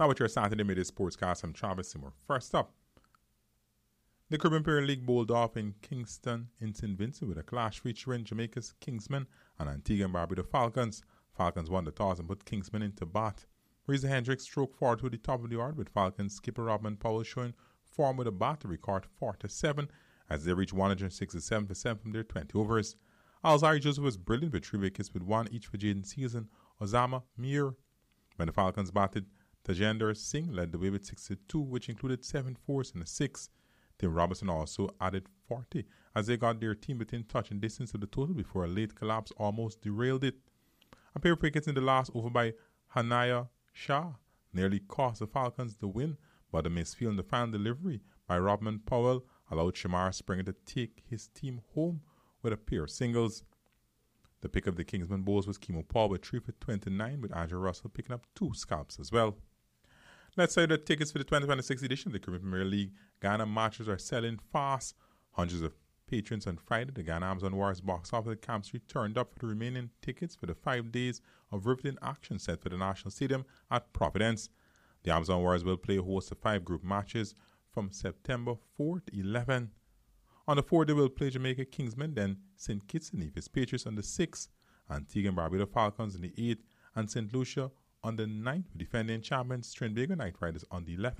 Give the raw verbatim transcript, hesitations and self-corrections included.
Now with your Saturday Midday Sportscast, I'm Travis Seymour. First up, the Caribbean Premier League bowled off in Kingston in Saint Vincent with a clash featuring Jamaica's Kingsmen and Antigua and Barbuda Falcons. Falcons won the toss and put Kingsmen into bat. Reza Hendricks stroked forward to the top of the order with Falcons skipper Robin Powell showing form with a bat to record four to seven as they reached one hundred sixty-seven percent from their twenty overs. Alzari Joseph was brilliant with three wickets with one each for Jaden Seals and Osama Mir. When the Falcons batted, Tajender Singh led the way with sixty-two, which included seven fours and a six. Tim Robinson also added forty as they got their team within touch and distance of the total before a late collapse almost derailed it. A pair of wickets in the last over by Hanaya Shah nearly cost the Falcons the win, but a misfield in the final delivery by Robin Powell allowed Shamar Springer to take his team home with a pair of singles. The pick of the Kingsman bowls was Kimo Paul with three for twenty-nine, with Andrew Russell picking up two scalps as well. Let's say the tickets for the twenty twenty-six edition of the Caribbean Premier League Ghana matches are selling fast. Hundreds of patrons on Friday, the Ghana Amazon Wars box office at Camp Street turned up for the remaining tickets for the five days of riveting action set for the National Stadium at Providence. The Amazon Wars will play a host of five group matches from September fourth to eleventh. On the fourth, they will play Jamaica Kingsmen, then Saint Kitts and Nevis Patriots on the sixth, Antigua and Barbuda Falcons on the eighth, and Saint Lucia on the ninth, with defending champions Trinbago Knight Riders on the eleventh.